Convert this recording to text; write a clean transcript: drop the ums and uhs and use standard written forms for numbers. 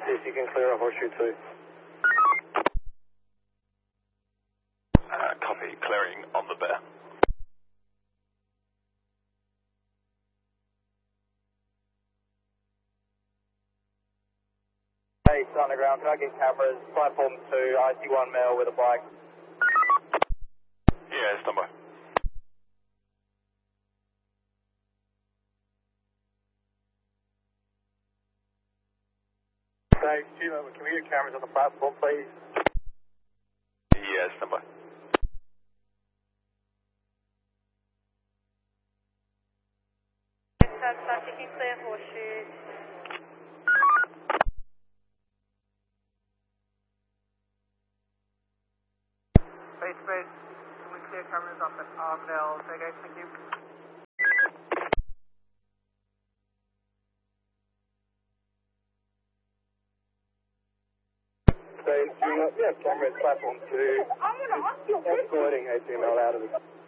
Yes, you can clear a horseshoe 2. Copy, clearing on the bear. Hey, it's underground. Can I get cameras? Platform 2, IC1 male with a bike. Yeah, stand by. Hey, Jimo, can we get cameras on the platform, please? Yeah, stand by. Traffic and clear horseshoe. Space. Can we clear cameras up at Armdale? Okay, thank you. Space, Jimo, yeah, cameras, platform 2. Escorting a female out of the...